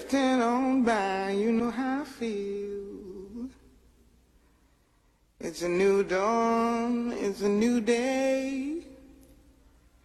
drifting on by, you know how I feel. It's a new dawn, it's a new day.